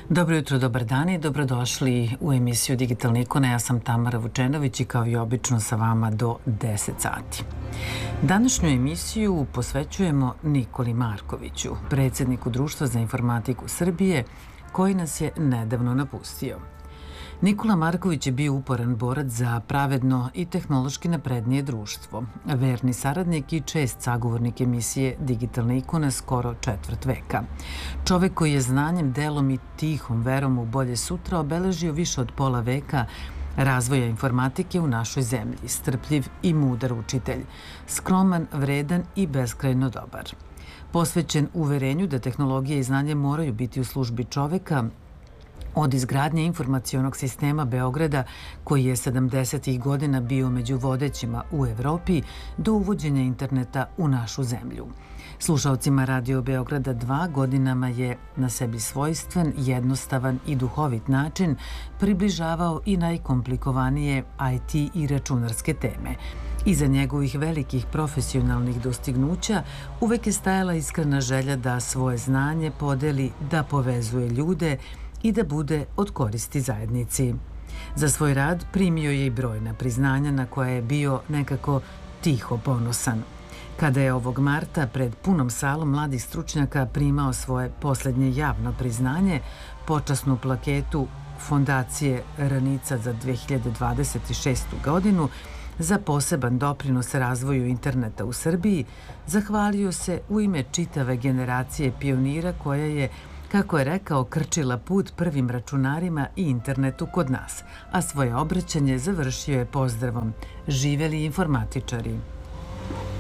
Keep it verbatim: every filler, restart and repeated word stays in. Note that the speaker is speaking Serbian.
Dobro jutro, dobar dan i dobrodošli u emisiju Digitalne ikone. Ja sam Tamara Vučenović i kao i obično sa vama do deset sati. Današnju emisiju posvećujemo Nikoli Markoviću, predsjedniku Društva za informatiku Srbije, koji nas je nedavno napustio. Nikola Marković je bio uporan borac za pravedno i tehnološki naprednije društvo, verni saradnik i čest sagovornik emisije Digitalne ikone skoro četvrt veka. Čovek koji je znanjem, delom i tihom verom u bolje sutra obeležio više od pola veka razvoja informatike u našoj zemlji, strpljiv i mudar učitelj, skroman, vredan i beskrajno dobar. Posvećen uverenju da tehnologija i znanje moraju biti u službi čoveka, od izgradnje informacionog sistema Beograda, koji je sedamdesetih godina bio među vodećima u Evropi, do uvođenja interneta u našu zemlju. Slušaocima Radio Beograda dva godinama je na sebi svojstven, jednostavan i duhovit način približavao i najkomplikovanije I T i računarske teme. Iza njegovih velikih profesionalnih dostignuća uvek je stajala iskrena želja da svoje znanje podeli, da povezuje ljude i da bude od koristi zajednici. Za svoj rad primio je i brojna priznanja na koja je bio nekako tiho ponosan. Kada je ovog marta pred punom salom mladih stručnjaka primao svoje posljednje javno priznanje, počasnu plaketu Fondacije Ranica za dve hiljade dvadeset šestu. godinu, za poseban doprinos razvoju interneta u Srbiji, zahvalio se u ime čitave generacije pionira koja je, kako je rekao, krčila put prvim računarima i internetu kod nas, a svoje obraćanje završio je pozdravom: živeli informatičari.